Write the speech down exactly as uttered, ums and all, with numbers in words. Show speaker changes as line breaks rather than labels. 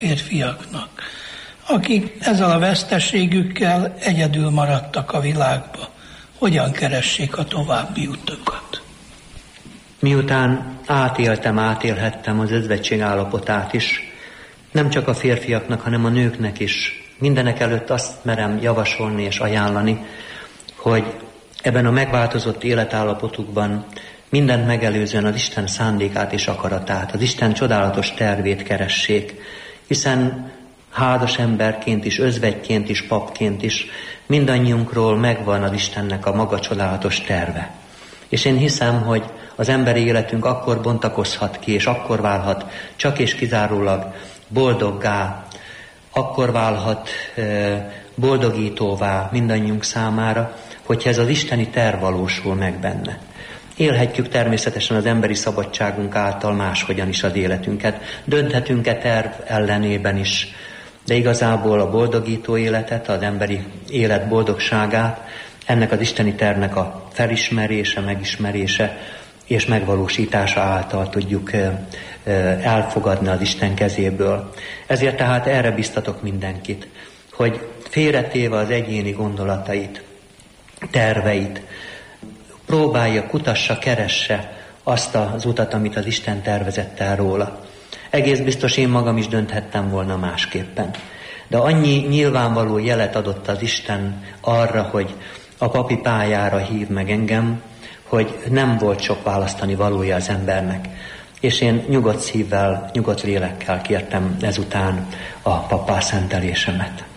férfiaknak, akik ezzel a veszteségükkel egyedül maradtak a világba. Hogyan keressék a további utakat?
Miután átéltem, átélhettem az özvegység állapotát is, nem csak a férfiaknak, hanem a nőknek is, mindenek előtt azt merem javasolni és ajánlani, hogy ebben a megváltozott életállapotukban mindent megelőzően az Isten szándékát és akaratát, az Isten csodálatos tervét keressék, hiszen házas emberként is, özvegyként is, papként is mindannyiunkról megvan az Istennek a maga csodálatos terve. És én hiszem, hogy az emberi életünk akkor bontakozhat ki, és akkor válhat csak és kizárólag boldoggá, akkor válhat boldogítóvá mindannyiunk számára, hogyha ez az isteni terv valósul meg benne. Élhetjük természetesen az emberi szabadságunk által máshogyan is az életünket. Dönthetünk-e terv ellenében is, de igazából a boldogító életet, az emberi élet boldogságát, ennek az isteni tervnek a felismerése, megismerése és megvalósítása által tudjuk elfogadni az Isten kezéből. Ezért tehát erre biztatok mindenkit, hogy félretéve az egyéni gondolatait, terveit, próbálja, kutassa, keresse azt az utat, amit az Isten tervezett el róla. Egész biztos én magam is dönthettem volna másképpen. De annyi nyilvánvaló jelet adott az Isten arra, hogy a papi pályára hív meg engem, hogy nem volt sok választani valója az embernek. És én nyugodt szívvel, nyugodt lélekkel kértem ezután a pappá szentelésemet.